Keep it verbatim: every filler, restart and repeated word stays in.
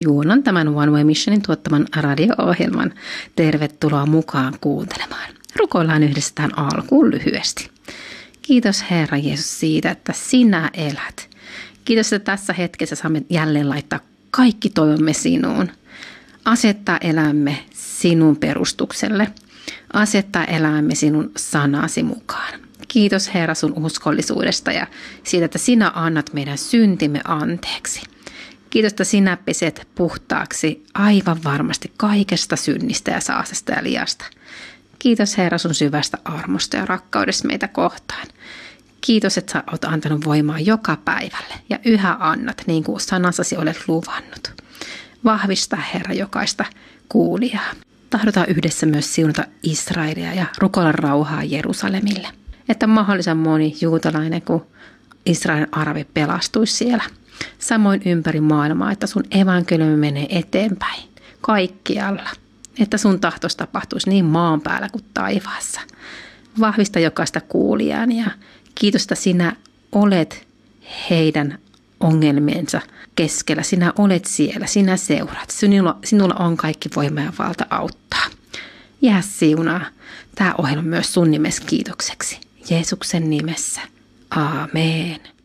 juonan tämän One Way Missionin tuottaman radio-ohjelman. Tervetuloa mukaan kuuntelemaan. Rukoillaan yhdessä tähän alkuun lyhyesti. Kiitos Herra Jeesus siitä, että sinä elät. Kiitos, että tässä hetkessä saamme jälleen laittaa kaikki toivomme sinuun. Asettaa elämämme sinun perustukselle. Asettaa elämämme sinun sanasi mukaan. Kiitos Herra sun uskollisuudesta ja siitä, että sinä annat meidän syntimme anteeksi. Kiitos, että sinä peset puhtaaksi aivan varmasti kaikesta synnistä ja saasesta ja liasta. Kiitos Herra sun syvästä armosta ja rakkaudesta meitä kohtaan. Kiitos, että sä oot antanut voimaa joka päivälle ja yhä annat niin kuin sanassasi olet luvannut. Vahvista Herra jokaista kuulijaa. Tahdotaan yhdessä myös siunata Israelia ja rukoilla rauhaa Jerusalemille. Että mahdollisimman moni juutalainen kuin Israelin arabi pelastuisi siellä. Samoin ympäri maailmaa, että sun evankeliumi menee eteenpäin kaikkialla. Että sun tahtos tapahtuisi niin maan päällä kuin taivaassa. Vahvista jokaista kuulijaan ja kiitos, että sinä olet heidän ongelmiensa keskellä. Sinä olet siellä, sinä seuraat. Sinulla, sinulla on kaikki voima ja valta auttaa. Jää siunaa. Tämä ohjelma myös sun nimessä kiitokseksi. Jeesuksen nimessä. Aamen.